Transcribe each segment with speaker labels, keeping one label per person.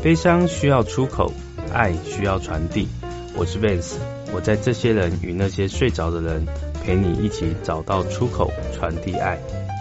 Speaker 1: 悲伤需要出口，爱需要传递。我是 Vance， 我在这些人与那些睡着的人，陪你一起找到出口，传递爱。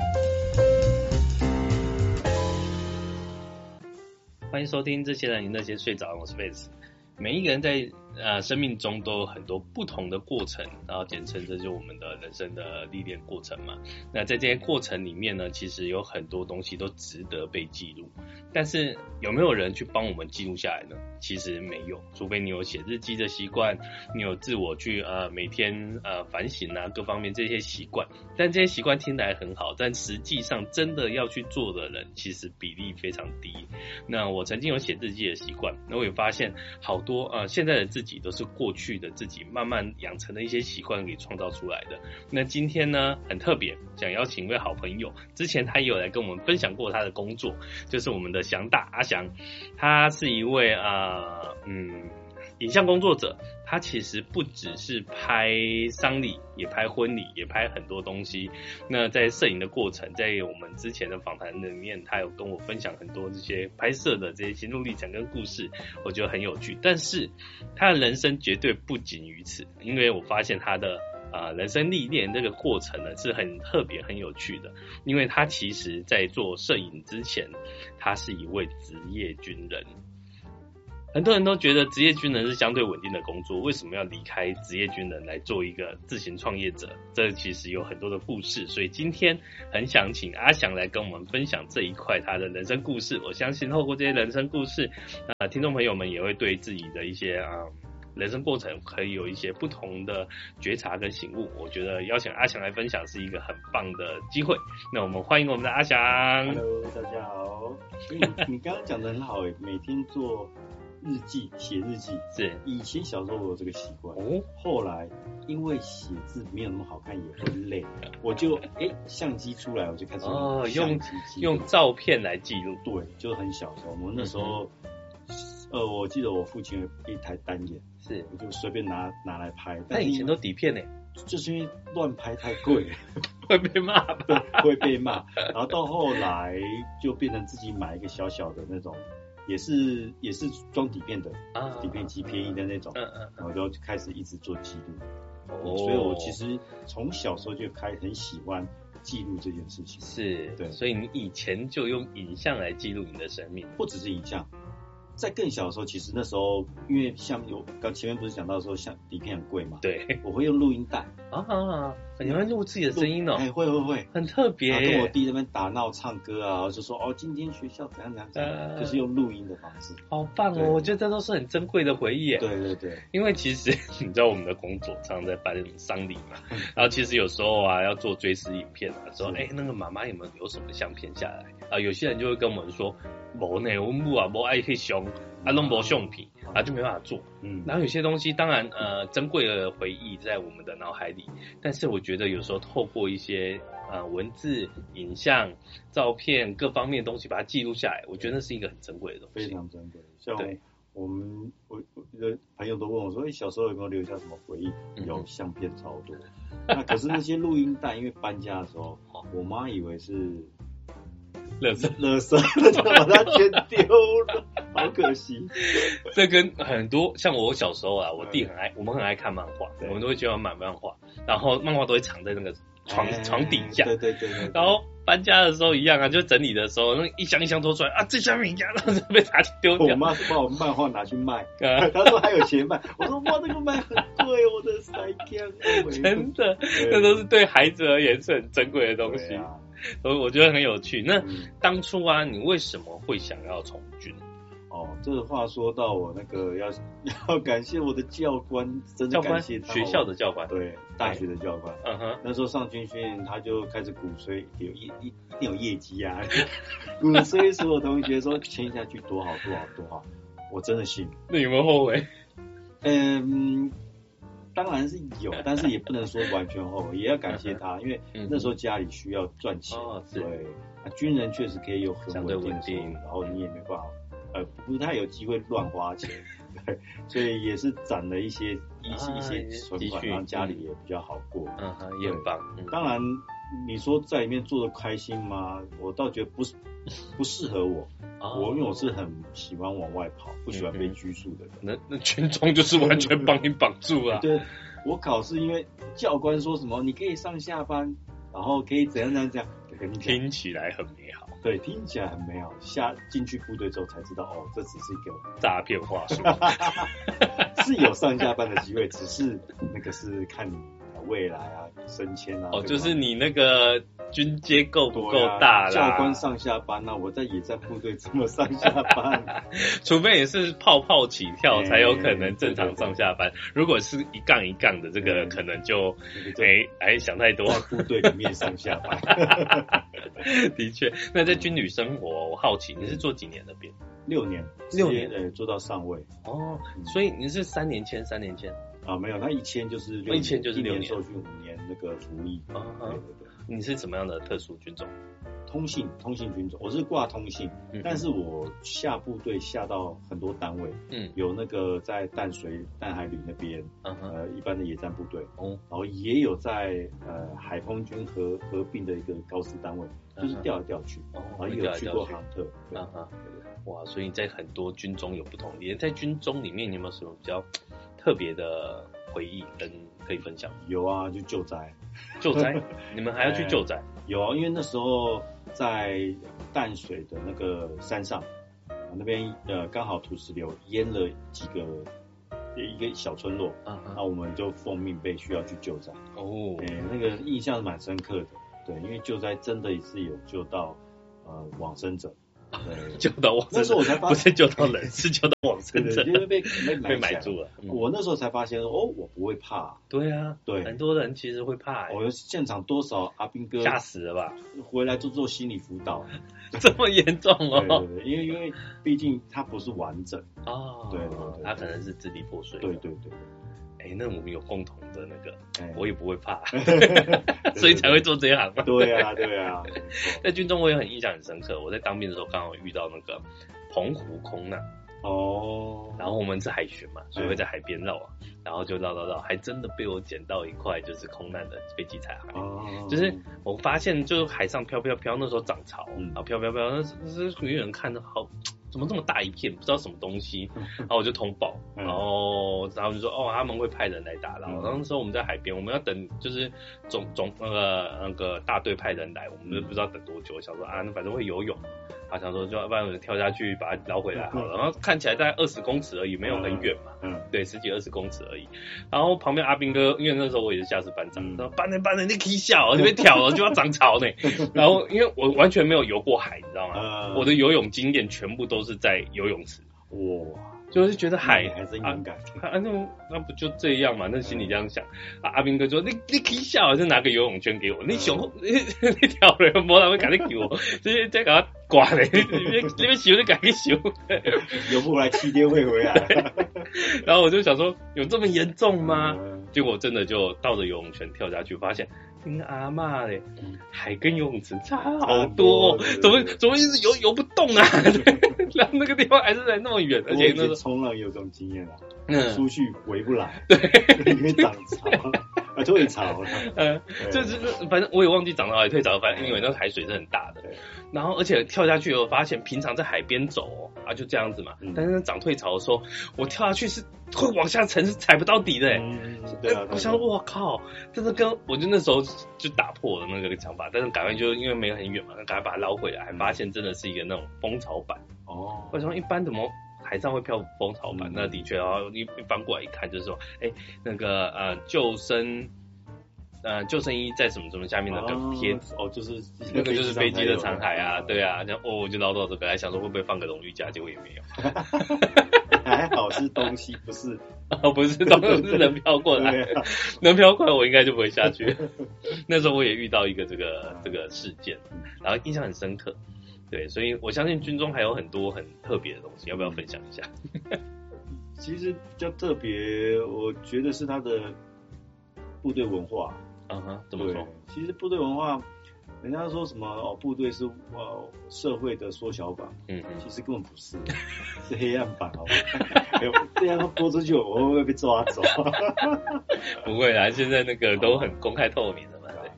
Speaker 1: 欢迎收听这些人与那些睡着的人，我是 Vance。每一个人在生命中都有很多不同的过程，然后简称这就是我们的人生的历练过程嘛。那在这些过程里面呢，其实有很多东西都值得被记录，但是有没有人去帮我们记录下来呢？其实没有，除非你有写日记的习惯，你有自我去每天反省啊各方面这些习惯，但这些习惯听起来很好，但实际上真的要去做的人其实比例非常低。那我曾经有写日记的习惯，那我也发现好多现在的自己都是过去的自己慢慢养成的一些习惯给创造出来的。那今天呢很特别，想邀请一位好朋友，之前他也有来跟我们分享过他的工作，就是我们的祥大阿祥，他是一位影像工作者。他其实不只是拍丧礼，也拍婚礼，也拍很多东西。那在摄影的过程，在我们之前的访谈里面，他有跟我分享很多这些拍摄的这些心路历程跟故事，我觉得很有趣。但是他的人生绝对不仅于此，因为我发现他的人生历练这个过程呢是很特别很有趣的。因为他其实在做摄影之前，他是一位职业军人。很多人都觉得职业军人是相对稳定的工作，为什么要离开职业军人来做一个自行创业者？这其实有很多的故事，所以今天很想请阿祥来跟我们分享这一块他的人生故事。我相信透过这些人生故事，听众朋友们也会对自己的一些人生过程可以有一些不同的觉察跟醒悟。我觉得邀请阿祥来分享是一个很棒的机会。那我们欢迎我们的阿祥。
Speaker 2: Hello， 大家好。你刚刚讲得很好，每天做日记，写日记。是，以前小时候我有这个习惯，后来因为写字没有那么好看，也会累，我就相机出来，我就开始
Speaker 1: 用照片来记录。
Speaker 2: 对，就很小时候，我那时候，我记得我父亲有一台单眼，是，我就随便拿来拍。
Speaker 1: 但以前都底片欸，
Speaker 2: 就是因为乱拍太贵了，
Speaker 1: 会被骂吧？
Speaker 2: 会被骂。然后到后来就变成自己买一个小小的那种。也是装底片的底片机，便宜的那种，然后就开始一直做记录。所以我其实从小时候就很喜欢记录这件事情。
Speaker 1: 是，对，所以你以前就用影像来记录你的生命，
Speaker 2: 不只是影像。在更小的时候，其实那时候因为像刚前面不是讲到说像底片很贵嘛，对，我会用录音带
Speaker 1: 你会录自己的声音哦？
Speaker 2: 会，
Speaker 1: 很特别。
Speaker 2: 跟我弟那边打闹唱歌啊，就说今天学校怎样，就是用录音的方式。
Speaker 1: 好棒哦！我觉得这都是很珍贵的回忆耶。
Speaker 2: 对，
Speaker 1: 因为其实你知道我们的工作常常在办那种丧礼嘛，然后其实有时候要做追思影片说那个妈妈有没有留什么相片下来有些人就会跟我们说没呢，我母没爱去相都没相片就没办法做。然后有些东西当然珍贵的回忆在我们的脑海里，但是我觉得有时候透过一些文字、影像、照片各方面的东西把它记录下来，我觉得那是一个很珍贵的东西，
Speaker 2: 非常珍贵。像我的朋友都问我说小时候有没有留下什么回忆？有，相片超多。那可是那些录音带，因为搬家的时候我妈以为是垃圾就把它全丢了，好可惜。
Speaker 1: 这跟很多像我小时候我弟我们很爱看漫画，我们都会喜欢买漫画，然后漫画都会藏在那个床底下。对。然后搬家的时候一样就整理的时候，那一箱一箱拖出来这箱没家，然后就被拿去丢掉。
Speaker 2: 我妈把我漫画拿去卖，她说还有钱卖，我说哇，这个卖很贵，我的塞枪。
Speaker 1: 真的，这都是对孩子而言是很珍贵的东西。我觉得很有趣。那当初你为什么会想要从军？
Speaker 2: 这个话说到我那个要感谢我的教官，真的感谢他。
Speaker 1: 学校的教官，
Speaker 2: 对，大学的教官。那时候上军训练，他就开始鼓吹一定有业绩鼓吹所有同学说签下去多好。我真的信。
Speaker 1: 那有没有后悔？
Speaker 2: 当然是有，但是也不能说完全后悔，也要感谢他，因为那时候家里需要赚钱。对，军人确实可以有很稳定的收入，然后你也没办法。不太有机会乱花钱，对，所以也是攒了一些存款，让家里也比较好过。
Speaker 1: 也很棒。
Speaker 2: 当然你说在里面做的开心吗？我倒觉得不适合我。因为我是很喜欢往外跑，不喜欢被拘束的人。
Speaker 1: 那军中就是完全帮你绑住啊。
Speaker 2: 对，我考试因为教官说什么你可以上下班，然后可以怎样，
Speaker 1: 听起来很美好。
Speaker 2: 对，听起来很美好。进去部队之后才知道，哦，这只是一个
Speaker 1: 诈骗话术，
Speaker 2: 是有上下班的机会，只是那个是看你未来啊、升迁啊。
Speaker 1: 就是你那个军阶够不够大啦？
Speaker 2: 教官上下班啊，我在野战部队怎么上下班？
Speaker 1: 除非也是泡泡起跳，才有可能正常上下班。如果是一杠一杠的，这个可能就想太多。
Speaker 2: 在部队里面上下班，
Speaker 1: 的确。那在军旅生活，我好奇你是做几年的兵
Speaker 2: ？6年，做到上尉。
Speaker 1: 所以你是3年签？
Speaker 2: 没有，他1签就是6年，1签就是6年，受训5年那个服役。对。
Speaker 1: 你是什么样的特殊军种？
Speaker 2: 通信军种，我是挂通信，但是我下部队下到很多单位，有那个在淡海旅那边，一般的野战部队，然后也有在海空军合并的一个高师单位，就是调来调去，然后也有去过航特，
Speaker 1: 哇，所以在很多军种有不同，连在军中里面，你有没有什么比较特别的回忆可以分享？
Speaker 2: 有啊，就救灾，
Speaker 1: 你们还要去救灾？
Speaker 2: 有啊，因为那时候在淡水的那个山上，那边刚好土石流淹了一个小村落，那我们就奉命需要去救灾。那个印象蛮深刻的，对，因为救灾真的是有救到往生者。
Speaker 1: 救到往生者，
Speaker 2: 那时候我才发现，
Speaker 1: 不是救到人，是救到往生者，
Speaker 2: 因为被
Speaker 1: 埋住了。
Speaker 2: 我那时候才发现，我不会怕。
Speaker 1: 对啊，对，很多人其实会怕。
Speaker 2: 我现场多少阿兵哥
Speaker 1: 吓死了吧？
Speaker 2: 回来就做心理辅导，
Speaker 1: 这么严重哦？
Speaker 2: 对，因为毕竟他不是完整对，
Speaker 1: 他可能是支离破碎。
Speaker 2: 对。
Speaker 1: 那我们有共同的那个，我也不会怕，所以才会做这一行嘛。
Speaker 2: 对啊。
Speaker 1: 在军中我也很印象很深刻，我在当兵的时候刚好遇到那个澎湖空难。然后我们是海巡嘛，所以会在海边绕然后就绕，还真的被我捡到一块就是空难的飞机残骸。就是我发现就是海上飘，那时候涨潮，然后飘，那是有人看到好。怎么这么大一片，不知道什么东西，然后我就通报，然后他们就说他们会派人来打捞。然后那时候我们在海边，我们要等，就是那个大队派人来，我们不知道等多久，想说那反正会游泳，想说就不然我就跳下去把它捞回来好了。然后看起来大概20公尺而已，没有很远嘛，对，10几20公尺而已。然后旁边阿兵哥，因为那时候我也是下士班长，说班长你可以小，你别跳了，就要涨潮呢。然后因为我完全没有游过海，你知道吗？我的游泳经验全部都是在游泳池。就是觉得海
Speaker 2: 还是敏感
Speaker 1: 那不就这样嘛？那心里这样想阿兵哥说你可以笑，就拿个游泳圈给我，你跳了没人会赶紧给我，直接给他刮了，你边修就赶紧修，
Speaker 2: 游不回来7天会回来。
Speaker 1: 然后我就想说有这么严重吗？结果真的就倒着游泳圈跳下去，发现阿嬷嘞，海跟游泳池差好多，怎么一直游不动啊？然后那个地方还是在那么远，而且那个
Speaker 2: 冲浪有这种经验出去回不来，因为涨潮退潮了，
Speaker 1: 就是反正我也忘记涨到哪里退潮，反正因为那个海水是很大的，然后而且跳下去以后发现，平常在海边走就这样子嘛，但是涨退潮的时候，我跳下去是会往下沉，是踩不到底的我想我靠，真的跟我就那时候就打破了那个想法，但是赶快就因为没有很远嘛，赶快把它捞回来，还发现真的是一个那种蜂巢板为什么一般怎么海上会漂蜂巢板？那的确一翻过来一看就是说，那个救生衣在什么下面那个贴纸
Speaker 2: 就是
Speaker 1: 那个就是飞机的残骸啊，对啊，这样我就捞到这个，还想说会不会放个荣誉架，结果也没有。
Speaker 2: 还好是东西，不是
Speaker 1: 不是东西，是人飘过来，能飘过来我应该就不会下去。那时候我也遇到一个这个事件，然后印象很深刻。对，所以我相信军中还有很多很特别的东西，要不要分享一下？
Speaker 2: 其实比较特别，我觉得是他的部队文化。
Speaker 1: 怎么说？
Speaker 2: 其实部队文化，人家说什么部队是社会的缩小版，其实根本不是，是黑暗版，好不好？这样播出去，我会不会被抓走？
Speaker 1: 不会啦，现在那个都很公开透明的嘛。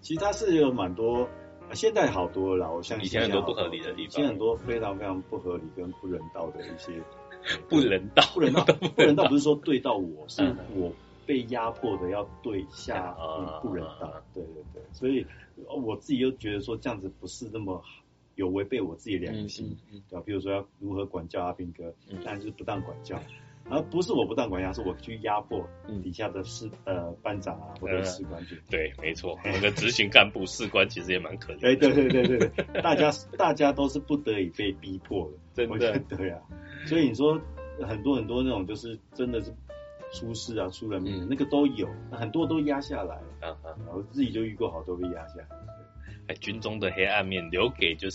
Speaker 2: 其实它是有蛮多，现在好多了啦，我相信
Speaker 1: 以前很多不合理的地方，
Speaker 2: 以前很多非常非常不合理跟不人道的一些。
Speaker 1: 不人道不
Speaker 2: 人道不是说对到我，是我被压迫的要对下不人道，对对对，所以我自己又觉得说这样子不是那么有违背我自己的良心，对吧？比如说要如何管教阿兵哥，当然就是不当管教，而不是我不当管教，是我去压迫底下的班长啊或者士官军。
Speaker 1: 对，没错，我们的执行干部士官其实也蛮可怜的。
Speaker 2: 对，大家都是不得已被逼迫的，
Speaker 1: 真的
Speaker 2: 对啊。所以你说很多那种就是真的是出事啊出人命的那个都有，很多都压下来，我自己就遇过好多被压下来。
Speaker 1: 军中的黑暗面留给就是，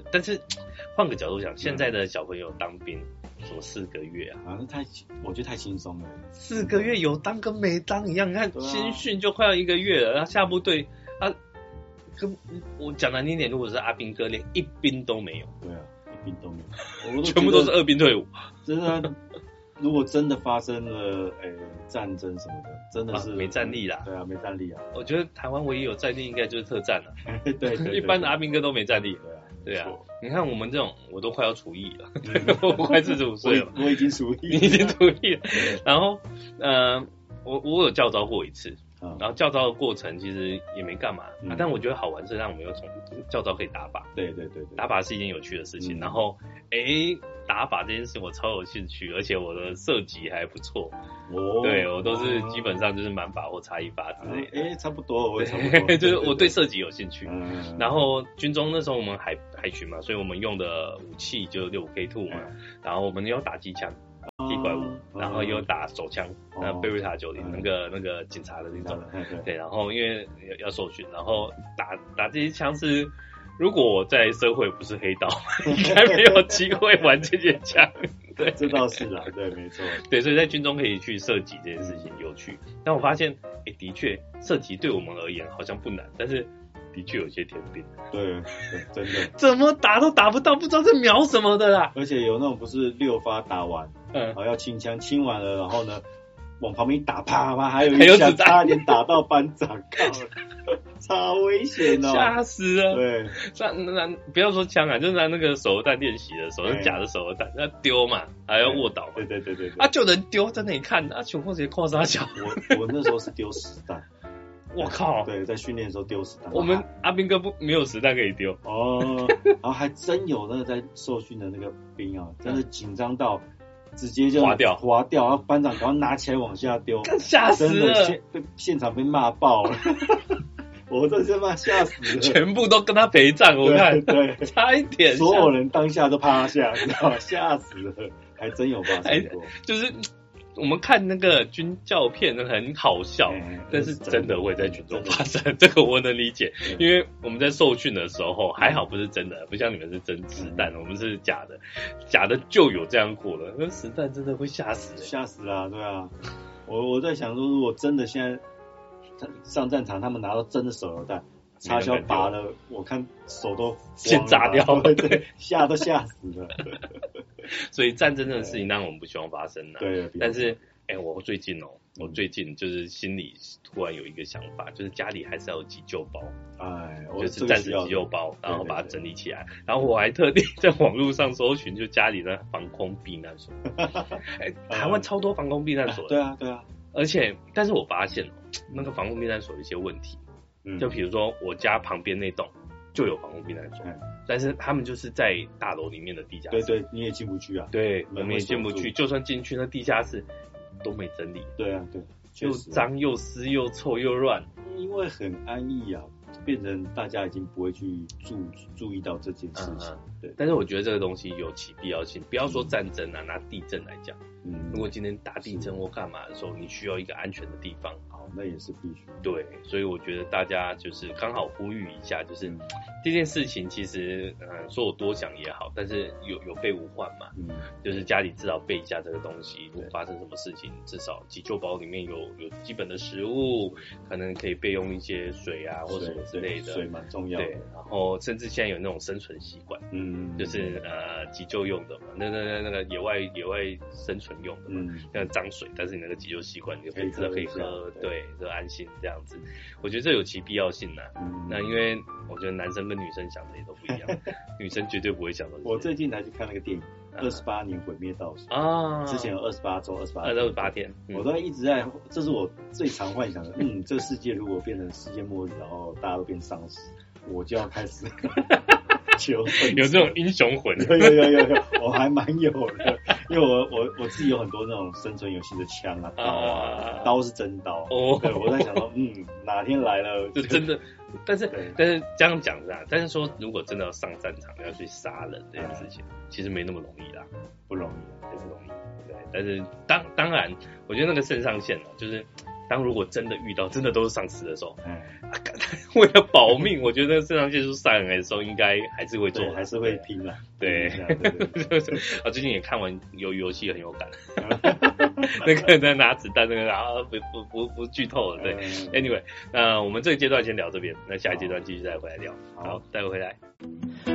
Speaker 1: 但是换个角度讲，现在的小朋友当兵说4个月啊，
Speaker 2: 我觉得太轻松了
Speaker 1: ，4个月有当跟没当一样。你看新训就快要1个月了，然后下部队跟我讲难听点，如果是阿兵哥，连1兵都没有。
Speaker 2: 对啊。兵都没有，
Speaker 1: 全部都是2兵退伍。
Speaker 2: 真的，如果真的发生了战争什么的，真的是
Speaker 1: 没战力啦。
Speaker 2: 对啊，没战力啊。
Speaker 1: 我觉得台湾唯一有战力应该就是特战了。
Speaker 2: 对，
Speaker 1: 一般的阿兵哥都没战力。对啊。你看我们这种，我都快要除役了，我快45岁了。
Speaker 2: 我已经除役，
Speaker 1: 你已经除役了。然后我有教召过一次。然后教召的过程其实也没干嘛，但我觉得好玩是让我们有从教召可以打靶，
Speaker 2: 对，
Speaker 1: 打靶是一件有趣的事情。然后打靶这件事情我超有兴趣，而且我的射击还不错。对，我都是基本上就是满靶或差1发之类的。
Speaker 2: 差不多，我也差不多。
Speaker 1: 就是我对射击有兴趣。然后军中那时候我们海巡嘛，所以我们用的武器就65K2嘛，然后我们有打机枪。地怪物，然后又打手枪，贝瑞塔90那个警察的那种，对，然后因为要受训，然后打这些枪是，如果我在社会不是黑道，应该没有机会玩这些枪。对，
Speaker 2: 这倒是啦，对，没错，
Speaker 1: 对，所以在军中可以去射击这件事情有趣，但我发现，的确射击对我们而言好像不难，但是。的确有些天兵，
Speaker 2: 对，真的，
Speaker 1: 怎么打都打不到，不知道在瞄什么的啦。
Speaker 2: 而且有那种不是6发打完，然后要清枪，清完了，然后呢，往旁边打，啪啪，还有一下差点打到班长，靠，超危险哦，
Speaker 1: 吓死了。
Speaker 2: 对，
Speaker 1: 那不要说枪啊，就是拿那个手榴弹练习的时候，假的手榴弹要丢嘛，还要卧倒嘛，
Speaker 2: 对，
Speaker 1: 就能丢在那里看，穷或者跨沙小。
Speaker 2: 我那时候是丢实弹。
Speaker 1: 我靠！
Speaker 2: 对，在训练的时候丢实弹。
Speaker 1: 我们阿兵哥没有实弹可以丢
Speaker 2: 哦，然后还真有那个在受训的那个兵啊，真的紧张到直接就滑掉，然后班长赶快拿起来往下丢，
Speaker 1: 吓死了！
Speaker 2: 现场被骂爆了，我真是骂吓死了，
Speaker 1: 全部都跟他陪战，我看
Speaker 2: 对，
Speaker 1: 差一点，
Speaker 2: 所有人当下都趴下，你知道吗？吓死了，还真有发生过，
Speaker 1: 就是。我们看那个军教片很好笑，但是真的会在军中发生，这个我能理解，因为我们在受训的时候还好不是真的，不像你们是真实弹，我们是假的就有这样过了，那实弹真的会吓死
Speaker 2: 啊，对啊，我在想说，如果真的现在上战场，他们拿到真的手榴弹。插销拔了，我看手都
Speaker 1: 先炸掉了，
Speaker 2: 对，吓死了。
Speaker 1: 所以战争的事情当然我们不希望发生啦。
Speaker 2: 对，
Speaker 1: 但是我最近就是心里突然有一个想法，就是家里还是要有急救包，就是战时急救包，然后把它整理起来。然后我还特地在网络上搜寻，就家里的防空避难所。台湾超多防空避难所
Speaker 2: 的，对啊。
Speaker 1: 而且，但是我发现那个防空避难所有一些问题。就比如说我家旁边那栋就有防空避难所，但是他们就是在大楼里面的地下室，
Speaker 2: 对，你也进不去啊，
Speaker 1: 对，我们也进不去，就算进去那地下室都没整理，
Speaker 2: 对啊，
Speaker 1: 又脏又湿又臭又乱，
Speaker 2: 因为很安逸啊，变成大家已经不会去注意到这件事情，对。
Speaker 1: 但是我觉得这个东西有其必要性，不要说战争啊，拿地震来讲，如果今天打地震或干嘛的时候，你需要一个安全的地方。
Speaker 2: 那也是必须。
Speaker 1: 对，所以我觉得大家就是刚好呼吁一下，就是这件事情其实说我多想也好，但是有备无患嘛，就是家里至少备一下这个东西，如果发生什么事情，至少急救包里面有基本的食物，可能可以备用一些水啊或什么之类的，
Speaker 2: 水蛮重要的。
Speaker 1: 对，然后甚至现在有那种生存习惯， 就是急救用的嘛，那个野外生存用的嘛，那脏水，但是你那个急救吸管你就可以喝，对，就安心这样子。我觉得这有其必要性呐。那因为我觉得男生跟女生想的也都不一样，女生绝对不会想到。
Speaker 2: 我最近才去看那个电影。28年毁灭倒数啊！之前有28周、28天，我都一直在，这是我最常幻想的。这个世界如果变成世界末日，然后大家都变丧尸，我就要开始求生。
Speaker 1: 有这种英雄魂？
Speaker 2: 有，我还蛮有的，因为我自己有很多那种生存游戏的枪啊、刀啊，刀是真刀。对，我在想说，哪天来了
Speaker 1: 就真的。但是这样讲的，但是说如果真的要上战场要去杀人这件事情，其实没那么容易啦，
Speaker 2: 不容易，
Speaker 1: 不容易。对，但是当然，我觉得那个肾上腺就是当如果真的遇到真的都是丧尸的时候，为了保命，我觉得肾上腺素上来的时候，应该还是会做，
Speaker 2: 还是会拼啦。
Speaker 1: 对，最近也看完游戏很有感，那个在拿子弹那个不剧透了。对 ，anyway， 那我们这个阶段先聊这边，那下一阶段继续再回来聊。好，待会回来。